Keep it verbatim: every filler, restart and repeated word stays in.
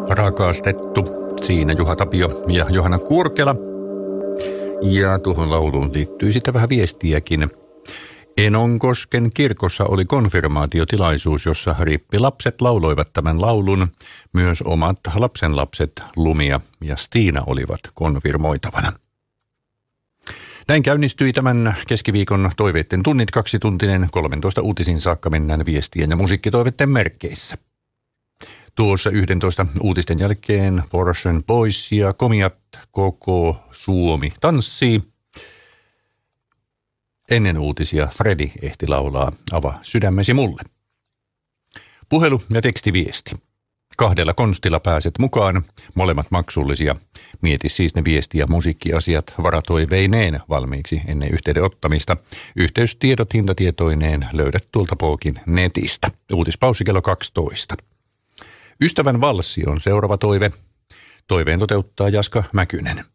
Rakastettu. Siinä Juha Tapio ja Johanna Kurkela. Ja tuohon lauluun liittyy sitten vähän viestiäkin. Enonkosken kirkossa oli konfirmaatiotilaisuus, jossa rippilapset lauloivat tämän laulun. Myös omat lapsenlapset Lumia ja Stiina olivat konfirmoitavana. Näin käynnistyi tämän keskiviikon toiveitten tunnit kaksituntinen. kolmetoista uutisiin saakka mennään viestien ja musiikkitoiveitten merkeissä. Tuossa yhdentoista uutisten jälkeen Porschen Boys ja Komiat Koko Suomi tanssii. Ennen uutisia Fredi ehti laulaa Ava sydämesi mulle. Puhelu ja tekstiviesti. Kahdella konstilla pääset mukaan, molemmat maksullisia. Mieti siis ne viesti- ja musiikkiasiat varatoiveineen valmiiksi ennen yhteyden ottamista. Yhteystiedot hintatietoineen löydät tuolta Pookin netistä. Uutispaussi kello kaksitoista. Ystävän valssi on seuraava toive. Toiveen toteuttaa Jaska Mäkynen.